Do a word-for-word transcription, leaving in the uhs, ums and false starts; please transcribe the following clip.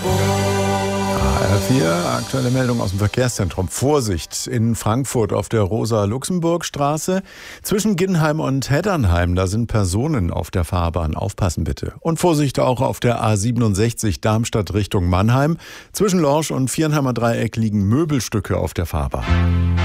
A R vier, aktuelle Meldung aus dem Verkehrszentrum. Vorsicht in Frankfurt auf der Rosa-Luxemburg-Straße. Zwischen Ginheim und Heddernheim, da sind Personen auf der Fahrbahn. Aufpassen bitte. Und Vorsicht auch auf der A siebenundsechzig Darmstadt Richtung Mannheim. Zwischen Lorsch und Viernheimer Dreieck liegen Möbelstücke auf der Fahrbahn.